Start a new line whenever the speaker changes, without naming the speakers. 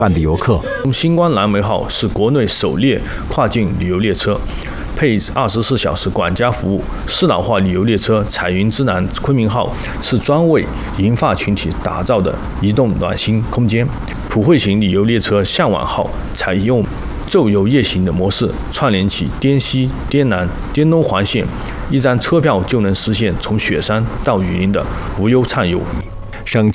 办的游客。
星光蓝莓号是国内首列跨境旅游列车，配24小时管家服务。适老化旅游列车彩云之南昆明号是专为银发群体打造的移动暖心空间。普惠型旅游列车向往号采用昼游夜行的模式，串联起滇西、滇南、滇东环线，一张车票就能实现从雪山到雨林的无忧畅游。